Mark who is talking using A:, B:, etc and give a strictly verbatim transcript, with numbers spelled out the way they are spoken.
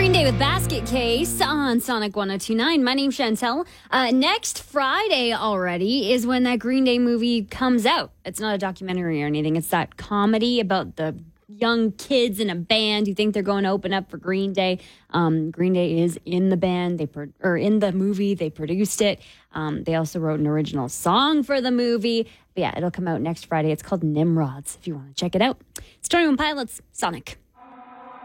A: Green Day with Basket Case on Sonic one oh two point nine. My name's Chantel. Uh, next Friday already is when that Green Day movie comes out. It's not a documentary or anything. It's that comedy about the young kids in a band who think they're going to open up for Green Day. Um, Green Day is in the band, they pro- or in the movie. They produced it. Um, they also wrote an original song for the movie. But yeah, it'll come out next Friday. It's called Nimrods if you want to check it out. It's twenty-one Pilots, Sonic.